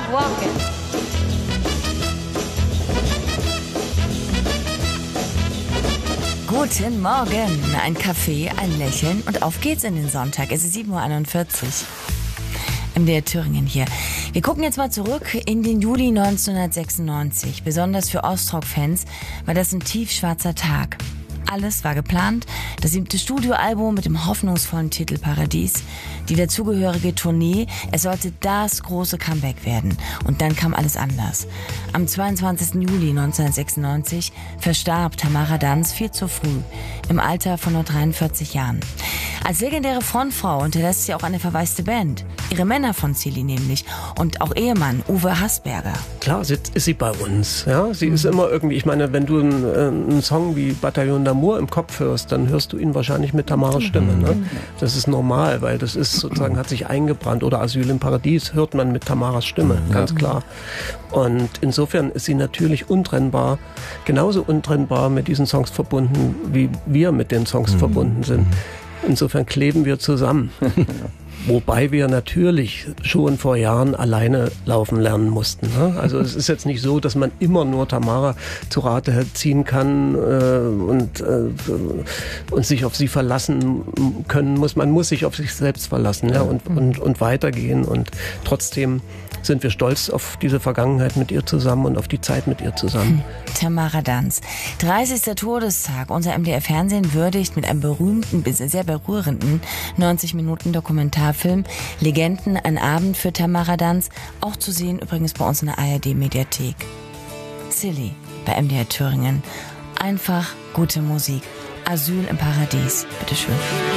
Walk It. Guten Morgen, ein Kaffee, ein Lächeln und auf geht's in den Sonntag. Es ist 7.41 Uhr. MDR Thüringen hier. Wir gucken jetzt mal zurück in den Juli 1996. Besonders für Ostrock-Fans war das ein tiefschwarzer Tag. Alles war geplant. Das 7. Studioalbum mit dem hoffnungsvollen Titel Paradies, die dazugehörige Tournee. Es sollte das große Comeback werden. Und dann kam alles anders. Am 22. Juli 1996 verstarb Tamara Danz viel zu früh, im Alter von nur 43 Jahren. Als legendäre Frontfrau hinterlässt sie auch eine verwaiste Band. Ihre Männer von Zilli nämlich und auch Ehemann Uwe Haßberger. Klar, ist sie bei uns. Ja? Sie ist immer irgendwie, ich meine, wenn du einen Song wie Bataillon d'Amour im Kopf hörst, dann hörst du ihn wahrscheinlich mit Tamaras Stimme. Ne? Das ist normal, weil das ist sozusagen, hat sich eingebrannt. Oder Asyl im Paradies hört man mit Tamaras Stimme, ganz klar. Und insofern ist sie natürlich untrennbar, genauso untrennbar mit diesen Songs verbunden, wie wir mit den Songs verbunden sind. Insofern kleben wir zusammen. Wobei wir natürlich schon vor Jahren alleine laufen lernen mussten. Ne? Also es ist jetzt nicht so, dass man immer nur Tamara zu Rate ziehen kann und sich auf sie verlassen können muss. Man muss sich auf sich selbst verlassen, ja, und weitergehen. Und trotzdem sind wir stolz auf diese Vergangenheit mit ihr zusammen und auf die Zeit mit ihr zusammen. Tamara Danz. 30. Todestag. Unser MDR-Fernsehen würdigt mit einem berühmten, sehr berührenden 90 Minuten Dokumentarfilm Legenden, ein Abend für Tamara Danz. Auch zu sehen übrigens bei uns in der ARD-Mediathek. Zilli bei MDR Thüringen. Einfach gute Musik. Asyl im Paradies. Bitteschön.